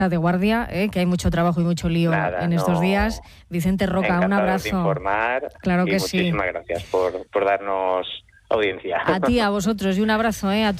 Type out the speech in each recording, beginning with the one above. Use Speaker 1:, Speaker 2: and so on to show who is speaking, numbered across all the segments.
Speaker 1: de guardia, que hay mucho trabajo y mucho lío en estos días. Vicente Roca,
Speaker 2: encantado
Speaker 1: un abrazo.
Speaker 2: De informar,
Speaker 1: claro que
Speaker 2: muchísimas gracias por darnos audiencia.
Speaker 1: A ti, a vosotros, y un abrazo a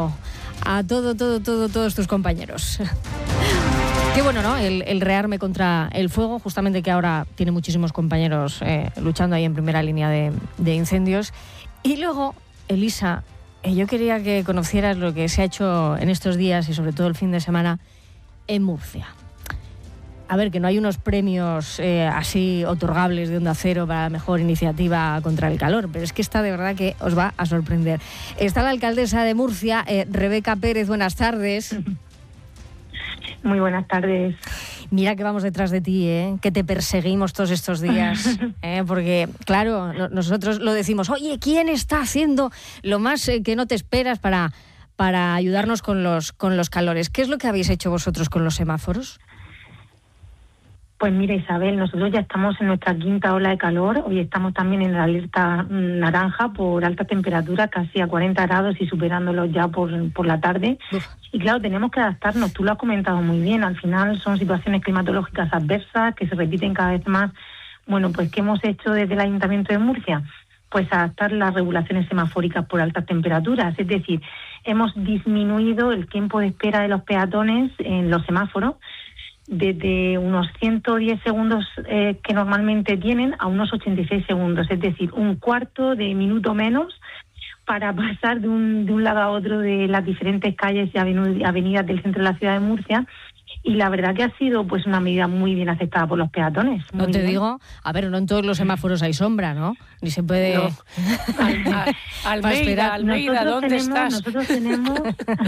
Speaker 1: todos tus compañeros. Qué bueno, ¿no? El rearme contra el fuego, justamente que ahora tiene muchísimos compañeros luchando ahí en primera línea de incendios. Y luego, Elisa, yo quería que conocieras lo que se ha hecho en estos días y sobre todo el fin de semana en Murcia. A ver, que no hay unos premios así otorgables de Onda Cero para la mejor iniciativa contra el calor, pero es que esta de verdad que os va a sorprender. Está la alcaldesa de Murcia, Rebeca Pérez, buenas tardes.
Speaker 3: Muy buenas tardes.
Speaker 1: Mira que vamos detrás de ti, que te perseguimos todos estos días, porque claro, nosotros lo decimos, oye, ¿quién está haciendo lo más que no te esperas para ayudarnos con los calores? ¿Qué es lo que habéis hecho vosotros con los semáforos?
Speaker 3: Pues mira, Isabel, nosotros ya estamos en nuestra quinta ola de calor. Hoy estamos también en la alerta naranja por alta temperatura, casi a 40 grados y superándolos ya por la tarde. Uf. Y claro, tenemos que adaptarnos. Tú lo has comentado muy bien. Al final son situaciones climatológicas adversas que se repiten cada vez más. Bueno, pues ¿qué hemos hecho desde el Ayuntamiento de Murcia? Pues adaptar las regulaciones semafóricas por altas temperaturas. Es decir, hemos disminuido el tiempo de espera de los peatones en los semáforos desde unos 110 segundos que normalmente tienen a unos 86 segundos, es decir, un cuarto de minuto menos para pasar de un lado a otro de las diferentes calles y avenidas del centro de la ciudad de Murcia. Y la verdad que ha sido pues una medida muy bien aceptada por los peatones.
Speaker 1: No te digo, a ver, no en todos los semáforos hay sombra, ¿no? Ni se puede...
Speaker 4: No. Almeida, ¿dónde estás?
Speaker 3: Nosotros tenemos...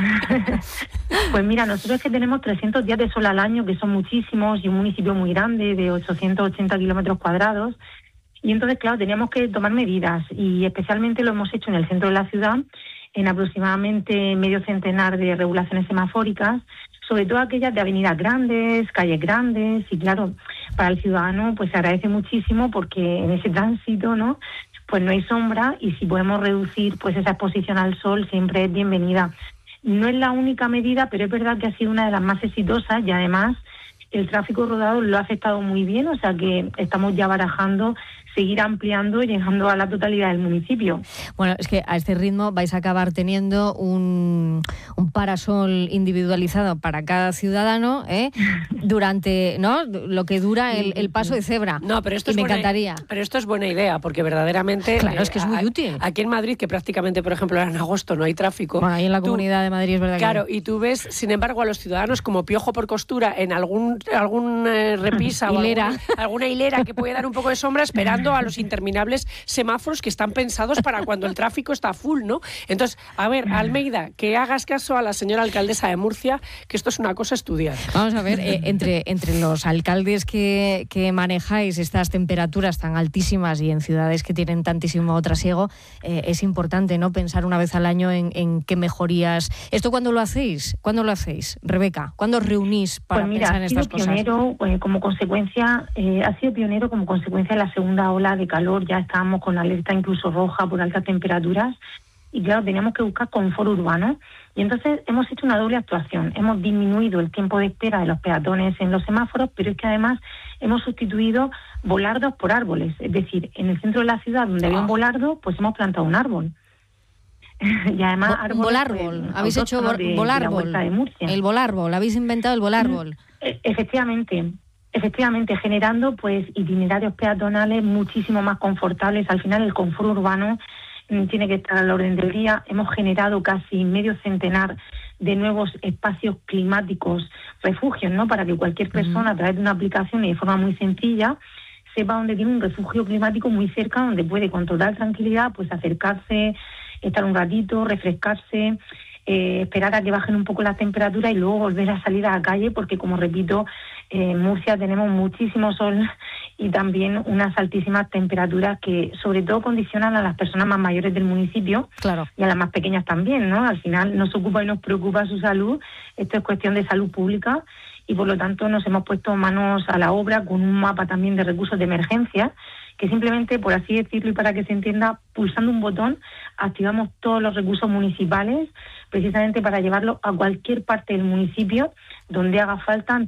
Speaker 3: Pues mira, nosotros es que tenemos 300 días de sol al año, que son muchísimos, y un municipio muy grande, de 880 kilómetros cuadrados. Y entonces, claro, teníamos que tomar medidas, y especialmente lo hemos hecho en el centro de la ciudad, en aproximadamente medio centenar de regulaciones semafóricas, sobre todo aquellas de avenidas grandes, calles grandes, y claro, para el ciudadano pues se agradece muchísimo porque en ese tránsito, ¿no?, pues no hay sombra, y si podemos reducir pues esa exposición al sol siempre es bienvenida. No es la única medida, pero es verdad que ha sido una de las más exitosas, y además el tráfico rodado lo ha afectado muy bien, o sea que estamos ya barajando seguir ampliando, llegando a la totalidad del municipio.
Speaker 1: Bueno, es que a este ritmo vais a acabar teniendo un parasol individualizado para cada ciudadano, durante, ¿no?, lo que dura el paso de cebra.
Speaker 4: No, pero esto
Speaker 1: me encantaría.
Speaker 4: Pero esto es buena idea, porque verdaderamente...
Speaker 1: Claro, es que es muy útil.
Speaker 4: Aquí en Madrid, que prácticamente, por ejemplo, en agosto no hay tráfico...
Speaker 1: Bueno, ahí en la Comunidad de Madrid es verdad.
Speaker 4: Claro, y tú ves, sin embargo, a los ciudadanos como piojo por costura en algún repisa o alguna hilera que puede dar un poco de sombra, esperando a los interminables semáforos que están pensados para cuando el tráfico está full, ¿no? Entonces, a ver, Almeida, que hagas caso a la señora alcaldesa de Murcia, que esto es una cosa a estudiar.
Speaker 1: Vamos a ver, entre los alcaldes que manejáis estas temperaturas tan altísimas y en ciudades que tienen tantísimo trasiego, es importante, ¿no?, pensar una vez al año en qué mejorías. ¿Esto cuándo lo hacéis? ¿Cuándo lo hacéis, Rebeca? ¿Cuándo os reunís para pensar en estas cosas?
Speaker 3: Como consecuencia, ha sido pionero como consecuencia de la segunda ola de calor. Ya estábamos con la alerta incluso roja por altas temperaturas, y claro, teníamos que buscar confort urbano, y entonces hemos hecho una doble actuación. Hemos disminuido el tiempo de espera de los peatones en los semáforos, pero es que además hemos sustituido volardos por árboles, es decir, en el centro de la ciudad donde había un volardo, pues hemos plantado un árbol. Y además
Speaker 1: volárbol, habéis hecho volárbol, el volárbol, habéis inventado el volárbol.
Speaker 3: Efectivamente, generando pues itinerarios peatonales muchísimo más confortables. Al final el confort urbano tiene que estar al orden del día. Hemos generado casi medio centenar de nuevos espacios climáticos, refugios, ¿no?, para que cualquier persona a través de una aplicación y de forma muy sencilla sepa dónde tiene un refugio climático muy cerca, donde puede con total tranquilidad pues acercarse, estar un ratito, refrescarse, esperar a que bajen un poco las temperaturas y luego volver a salir a la calle, porque como repito, en Murcia tenemos muchísimo sol y también unas altísimas temperaturas que sobre todo condicionan a las personas más mayores del municipio.
Speaker 1: Claro.
Speaker 3: Y a las más pequeñas también, ¿no? Al final nos ocupa y nos preocupa su salud. Esto es cuestión de salud pública, y por lo tanto nos hemos puesto manos a la obra con un mapa también de recursos de emergencia, que simplemente, por así decirlo y para que se entienda, pulsando un botón, activamos todos los recursos municipales, precisamente para llevarlo a cualquier parte del municipio donde haga falta